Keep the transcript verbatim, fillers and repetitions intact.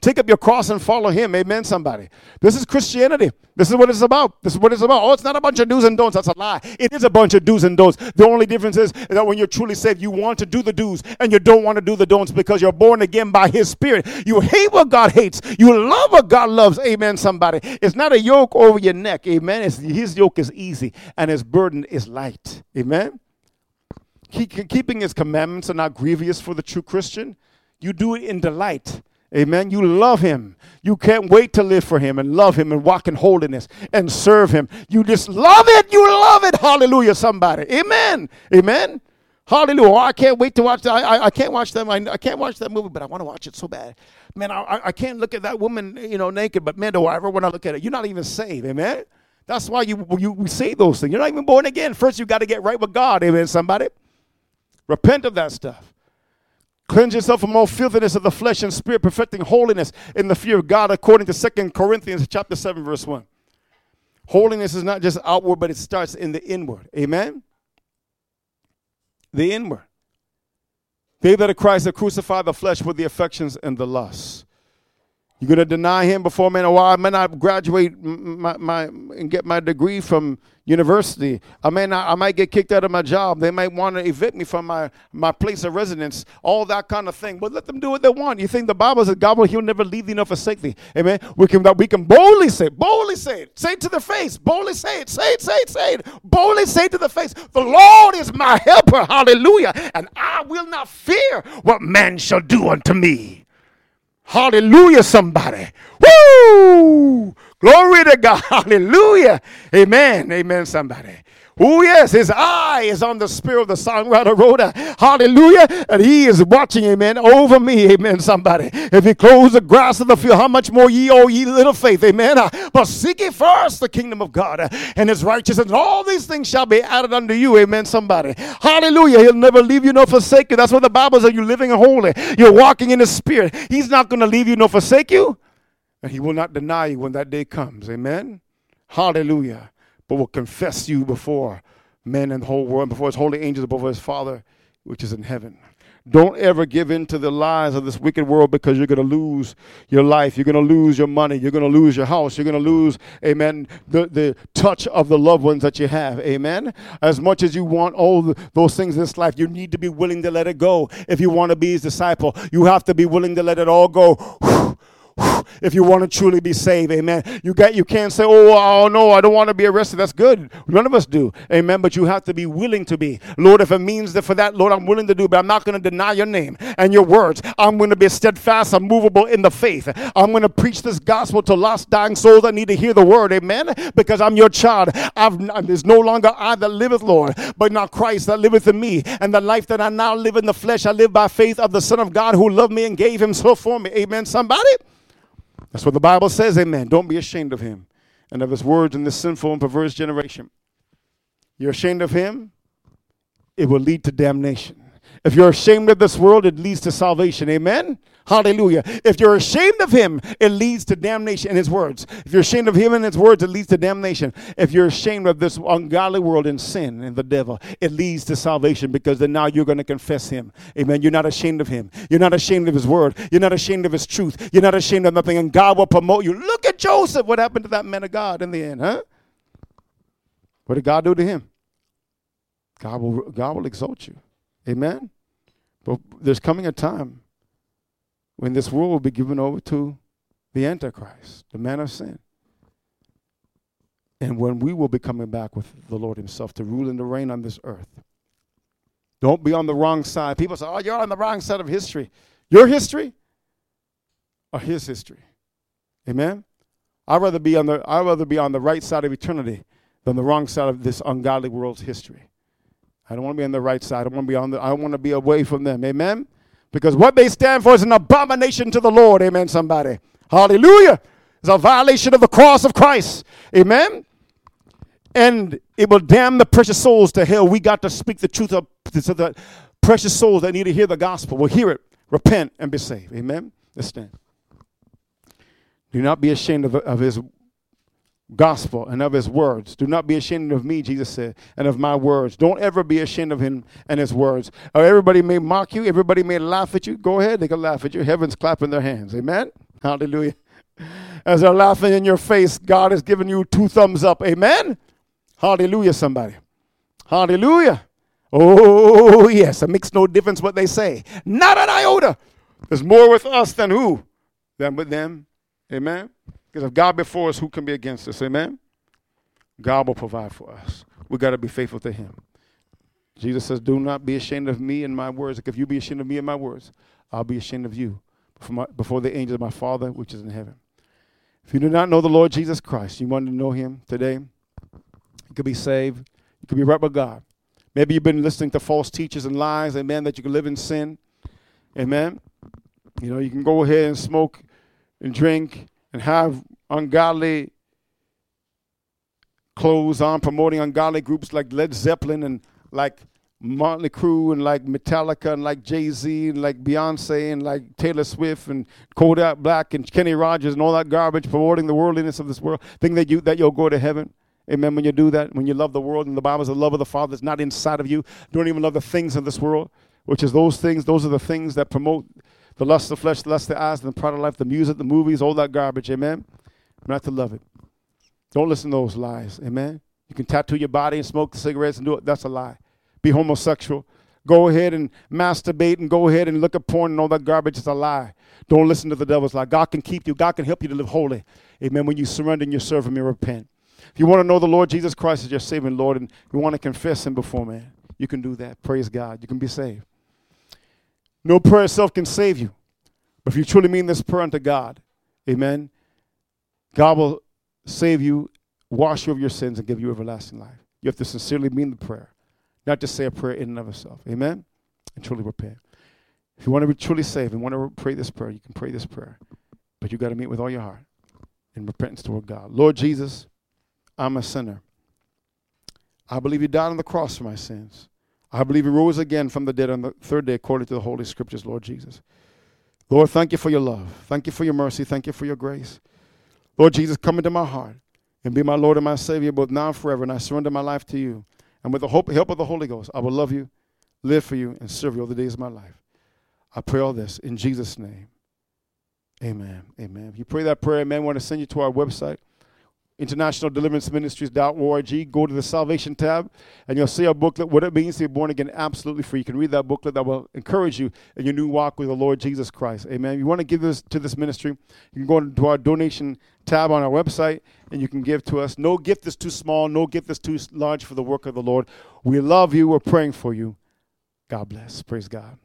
Take up your cross and follow him. Amen, somebody. This is Christianity. This is what it's about. This is what it's about. Oh, it's not a bunch of do's and don'ts. That's a lie. It is a bunch of do's and don'ts. The only difference is that when you're truly saved, you want to do the do's and you don't want to do the don'ts because you're born again by his spirit. You hate what God hates. You love what God loves. Amen, somebody. It's not a yoke over your neck. Amen. It's, his yoke is easy and his burden is light. Amen. Keep, keeping his commandments are not grievous for the true Christian. You do it in delight. Amen. You love him. You can't wait to live for him and love him and walk in holiness and serve him. You just love it. You love it. Hallelujah, somebody. Amen. Amen. Hallelujah. Oh, I can't wait to watch that. I, I, I can't watch them. I, I can't watch that movie, but I want to watch it so bad. Man, I, I can't look at that woman, you know, naked, but man, do I ever want to look at it. You're not even saved. Amen. That's why you, you we say those things. You're not even born again. First, you got to get right with God. Amen, somebody. Repent of that stuff. Cleanse yourself from all filthiness of the flesh and spirit, perfecting holiness in the fear of God, according to Second Corinthians chapter seven, verse one. Holiness is not just outward, but it starts in the inward. Amen? The inward. They that are Christ have crucified the flesh with the affections and the lusts. You're going to deny him before men. Oh, I may not graduate my, my, and get my degree from university. I may not, I might get kicked out of my job. They might want to evict me from my, my place of residence, all that kind of thing. But let them do what they want. You think the Bible says God will, he'll never leave thee nor forsake thee. Amen. We can, we can boldly say, boldly say it. Say it to the face. Boldly say it. Say it, say it, say it. Boldly say it to the face. The Lord is my helper. Hallelujah. And I will not fear what man shall do unto me. Hallelujah, somebody. Woo! Glory to God. Hallelujah. Amen. Amen, somebody. Oh, yes, his eye is on the spirit of the songwriter Rhoda. Hallelujah. And he is watching, amen, over me. Amen, somebody. If he clothes the grass of the field, how much more ye, oh, ye little faith. Amen. Uh, but seek ye first the kingdom of God uh, and his righteousness. And all these things shall be added unto you. Amen, somebody. Hallelujah. He'll never leave you nor forsake you. That's what the Bible says. You're living holy. You're walking in the spirit. He's not going to leave you nor forsake you. And he will not deny you when that day comes. Amen. Hallelujah. But will confess you before men and the whole world, before his holy angels, before his Father, which is in heaven. Don't ever give in to the lies of this wicked world because you're going to lose your life. You're going to lose your money. You're going to lose your house. You're going to lose, amen, the, the touch of the loved ones that you have, amen. As much as you want all the, those things in this life, you need to be willing to let it go. If you want to be his disciple, you have to be willing to let it all go. If you want to truly be saved, amen. You got, you can't say, oh, oh, no, I don't want to be arrested. That's good. None of us do, amen. But you have to be willing to be. Lord, if it means that for that, Lord, I'm willing to do, but I'm not going to deny your name and your words. I'm going to be steadfast, unmovable in the faith. I'm going to preach this gospel to lost, dying souls that need to hear the word, amen, because I'm your child. I've, there's no longer I that liveth, Lord, but now Christ that liveth in me. And the life that I now live in the flesh, I live by faith of the Son of God who loved me and gave himself for me, amen, somebody? That's what the Bible says, amen. Don't be ashamed of him and of his words in this sinful and perverse generation. You're ashamed of him, it will lead to damnation. If you're ashamed of this world, it leads to salvation, amen. Hallelujah. If you're ashamed of him, it leads to damnation in his words. If you're ashamed of him and his words, it leads to damnation. If you're ashamed of this ungodly world and sin and the devil, it leads to salvation because then now you're going to confess him. Amen. You're not ashamed of him. You're not ashamed of his word. You're not ashamed of his truth. You're not ashamed of nothing. And God will promote you. Look at Joseph. What happened to that man of God in the end, huh? What did God do to him? God will, God will exalt you. Amen. But there's coming a time when this world will be given over to the Antichrist, the man of sin. And when we will be coming back with the Lord himself to rule and to reign on this earth. Don't be on the wrong side. People say, oh, you're on the wrong side of history. Your history or his history? Amen? I'd rather be on the, I'd rather be on the right side of eternity than the wrong side of this ungodly world's history. I don't want to be on the right side. I want to be on the, I want to be away from them. Amen? Because what they stand for is an abomination to the Lord. Amen, somebody. Hallelujah. It's a violation of the cross of Christ. Amen? And it will damn the precious souls to hell. We got to speak the truth of, to the precious souls that need to hear the gospel. Will hear it, repent, and be saved. Amen? Let's stand. Do not be ashamed of, of his gospel and of his words. Do not be ashamed of me, Jesus said, and of my words. Don't ever be ashamed of him and his words. Or everybody may mock you. Everybody may laugh at you. Go ahead. They can laugh at you. Heaven's clapping their hands. Amen? Hallelujah. As they're laughing in your face, God has given you two thumbs up. Amen? Hallelujah, somebody. Hallelujah. Oh, yes. It makes no difference what they say. Not an iota. There's more with us than who? Than with them. Amen? Because if God before us, who can be against us? Amen? God will provide for us. We got to be faithful to him. Jesus says, do not be ashamed of me and my words. Like if you be ashamed of me and my words, I'll be ashamed of you before, my, before the angels of my Father, which is in heaven. If you do not know the Lord Jesus Christ, you want to know him today, you could be saved. You could be right with God. Maybe you've been listening to false teachers and lies, amen, that you can live in sin. Amen. You know, you can go ahead and smoke and drink and have ungodly clothes on, promoting ungodly groups like Led Zeppelin and like Motley Crue and like Metallica and like Jay-Z and like Beyonce and like Taylor Swift and Kodak Black and Kenny Rogers and all that garbage, promoting the worldliness of this world, think that you that you'll go to heaven. Amen. When you do that, when you love the world, and the Bible says the love of the Father is not inside of you. Don't even love the things of this world, which is those things. Those are the things that promote the lust of the flesh, the lust of the eyes, and the pride of life, the music, the movies, all that garbage. Amen. Not to love it. Don't listen to those lies. Amen. You can tattoo your body and smoke the cigarettes and do it. That's a lie. Be homosexual. Go ahead and masturbate and go ahead and look at porn and all that garbage. It's a lie. Don't listen to the devil's lie. God can keep you. God can help you to live holy. Amen. When you surrender and you serve him, you repent. If you want to know the Lord Jesus Christ as your Savior and Lord, and you want to confess him before man, you can do that. Praise God. You can be saved. No prayer itself can save you. But if you truly mean this prayer unto God, amen, God will save you, wash you of your sins, and give you everlasting life. You have to sincerely mean the prayer, not just say a prayer in and of itself. Amen? And truly repent. If you want to be truly saved and want to pray this prayer, you can pray this prayer. But you got to meet with all your heart in repentance toward God. Lord Jesus, I'm a sinner. I believe you died on the cross for my sins. I believe you rose again from the dead on the third day according to the Holy Scriptures, Lord Jesus. Lord, thank you for your love. Thank you for your mercy. Thank you for your grace. Lord Jesus, come into my heart and be my Lord and my Savior both now and forever, and I surrender my life to you. And with the hope, help of the Holy Ghost, I will love you, live for you, and serve you all the days of my life. I pray all this in Jesus' name. Amen. Amen. If you pray that prayer, amen, I want to send you to our website, international deliverance ministries dot org. Go to the salvation tab, and you'll see our booklet, What It Means to Be Born Again, absolutely free. You can read that booklet. That will encourage you in your new walk with the Lord Jesus Christ. Amen. If you want to give this to this ministry, you can go to our donation tab on our website, and you can give to us. No gift is too small. No gift is too large for the work of the Lord. We love you. We're praying for you. God bless. Praise God.